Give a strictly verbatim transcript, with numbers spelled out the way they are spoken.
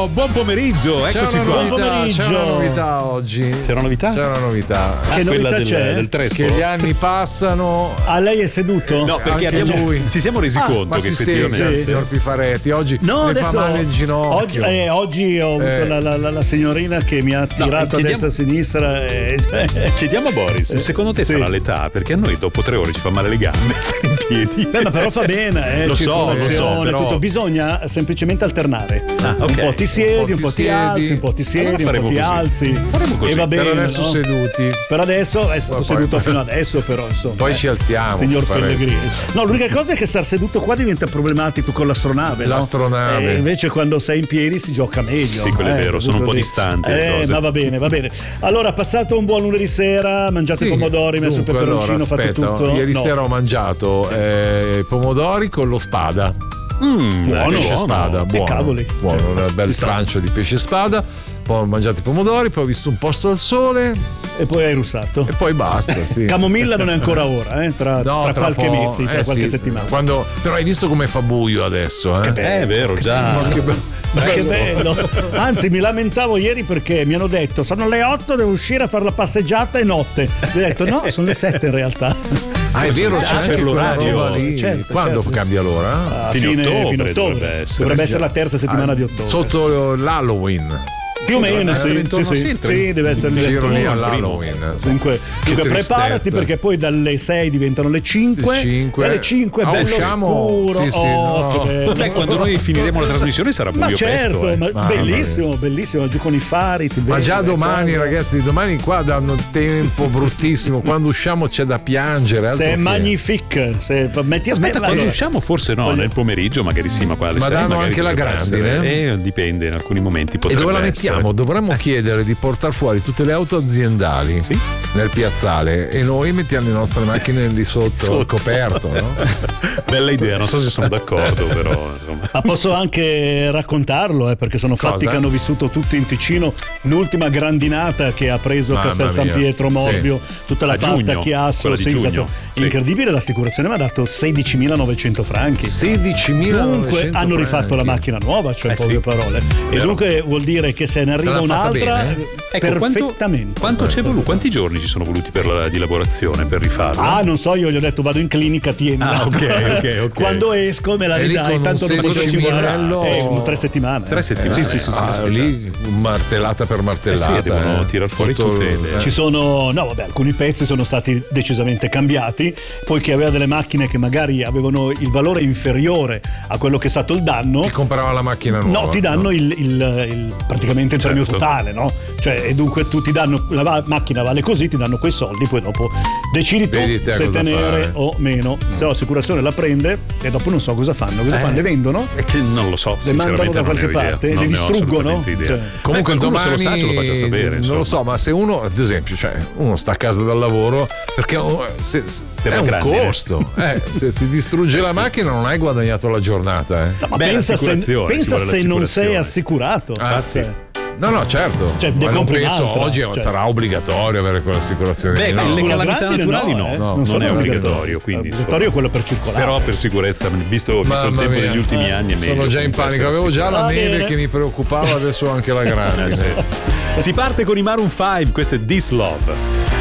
buon pomeriggio, eccoci c'è qua. Novità, Buon pomeriggio. c'è una novità oggi. C'è una novità? C'è una novità. Ah, Che quella novità del, c'è? del Trespo? Che gli anni passano. Ah, lei è seduto? No, perché Anche abbiamo, lui. ci siamo resi Ah, conto Ma che si sente, effettivamente sì. signor Pifaretti, oggi No, ne adesso fa male il ginocchio. oggi, eh, oggi ho avuto Eh. la, la, la, la signorina che mi ha tirato chiediamo- a destra e a sinistra. E... chiediamo a Boris, secondo te Sì. sarà l'età? Perché a noi dopo tre ore ci fa male le gambe, stare in piedi. Beh, ma però fa bene, eh, Lo so, lo so, circolazione, però- tutto. Bisogna semplicemente alternare. Ah, ok. Un po' ti siedi, un po' ti ti siedi. alzi, un po' ti siedi, Allora un po' faremo ti così. alzi. Faremo così. E va bene. Per adesso no? seduti. Per adesso è stato Poi- seduto poi- fino adesso, però insomma. Poi eh, ci alziamo, Signor faremo. Pellegrini. No, l'unica cosa è che star seduto qua diventa problematico con l'astronave. no? L'astronave. E invece quando sei in piedi si gioca meglio. Sì, quello è eh, vero, sono un tutto po' lì. distanti le Eh, cose. ma va bene, va bene. Allora, passato un buon lunedì sera, mangiate Sì, i pomodori, messo il dunque, peperoncino, allora, fatto aspetta, tutto. Ieri No. sera ho mangiato eh, pomodori con lo spada. Mm, Buono, pesce buono. spada, buono. cavoli. Buono, un bel Ci sta. francio di pesce spada. Poi ho mangiato i pomodori, poi ho visto un posto al sole E poi hai russato. e poi basta. Sì. Camomilla non è ancora ora, eh? tra, No, tra, qualche po', mese, tra eh, qualche sì. settimana. Quando, però hai visto come fa buio adesso, eh? Eh, è vero, già. Ma che be- Ma che Presto. bello! Anzi, mi lamentavo ieri perché mi hanno detto: sono le otto, devo uscire a fare la passeggiata e notte. Ho detto: no, sono le sette in realtà. Ah, è vero, c'è Ah, anche per quella l'orario. roba lì. Certo, Quando certo. cambia l'ora? A Fine fine, ottobre fine ottobre. dovrebbe essere. Dovrebbe essere la terza settimana Ah, di ottobre. Sotto l'Halloween. Più o meno, dovrebbe sì, essere sì, intorno sì, sì, il sì, deve essere lì. Giro lì al all'Halloween. Comunque, Che dunque tristezza. preparati perché poi dalle sei diventano le cinque. cinque. E alle cinque è Ah, bello usciamo? scuro. Sì, sì, oh, no. che bello. Beh, quando noi finiremo la trasmissione sarà buio Ma certo, pesto. Eh. ma Mamma bellissimo, bellissimo, giù con i fari. Ti Ma vedi, già vai a domani, casa. ragazzi, domani qua danno tempo bruttissimo. Quando usciamo c'è da piangere. altro Se è che- magnifique, se metti Aspetta, quando allora, usciamo forse no, Voglio- nel pomeriggio, magari sì, ma qua alle Ma sei danno magari anche la potrebbe grandine? essere. Eh, dipende, in alcuni momenti E potrebbe dove la essere. mettiamo? Dovremmo chiedere di portare fuori tutte le auto aziendali Sì. nel piazzale e noi mettiamo le nostre macchine lì sotto, al coperto, no? Bella idea, non so se sono d'accordo, però insomma. Ma posso anche raccontarlo, eh, perché sono fatti Cosa? che hanno vissuto tutti in Ticino. L'ultima grandinata che ha preso Mamma Castel San mia. Pietro Morbio, tutta la A patta giugno, Chiasso, quella di sì, giugno. esatto. Sì. Incredibile, l'assicurazione mi ha dato sedicimilanovecento franchi. sedicimilanovecento Dunque hanno rifatto la franchi. macchina nuova, cioè Eh poche sì. parole. E Vero. dunque vuol dire che se ne arriva l'ha fatta un'altra bene? Ecco, quanto, perfettamente. quanto c'è voluto? Quanti giorni ci sono voluti per la di lavorazione per rifarla? Ah, non so, io gli ho detto vado in clinica, tienila. Ah, ok, ok, ok. Quando esco me la E lì ridai, con tanto un non posso sedicimilello- Eh, sono tre settimane. Tre settimane. Sì, sì, sì, sì, Ah, sì, sì. lì martellata per martellata. Eh sì, devono eh. tirar fuori Tutto tutte il- le- eh. Ci sono, no vabbè, alcuni pezzi sono stati decisamente cambiati, poi chi aveva delle macchine che magari avevano il valore inferiore a quello che è stato il danno, Ti comprava la macchina nuova. no, ti danno no? Il, il- il- praticamente il premio Certo. totale, no? Cioè, e dunque tu ti danno, la va- macchina vale così, ti danno quei soldi, poi dopo decidi tu Vedi te se cosa tenere fare. o meno. Se l'assicurazione la prende e dopo non so cosa fanno. Cosa Eh. fanno? Le vendono? È che non lo so, Le mandano sinceramente da non qualche ne ho idea. parte? Non Le ne ho distruggono? assolutamente idea. Cioè, Comunque Beh, qualcuno domani se lo sa ce lo faccia sapere. non insomma. lo so, ma se uno, ad esempio, cioè uno sta a casa dal lavoro perché oh, se- se- Per è la un grandine. costo. Eh, se ti distrugge Eh la sì. macchina non hai guadagnato la giornata. Eh. no, ma Beh, pensa se, l'assicurazione, pensa ci vuole se non sei l'assicurazione. assicurato. Ah, infatti. Cioè, No, no, certo. Cioè, ne ma non compri penso un'altra, oggi cioè. sarà obbligatorio avere quell'assicurazione. Beh, lì, no? le sulla calamità grandine naturali no, eh, no, non sono è obbligatorie. obbligatorio, quindi, Obbligatorio è quello per circolare. Però per sicurezza, visto, visto il Mamma tempo mia. degli ultimi Eh, anni è meglio. Sono già in comunque panico, essere avevo già la Va neve bene. che mi preoccupava, adesso anche la grande. Eh, sì. Si parte con i Maroon cinque, questo è This Love.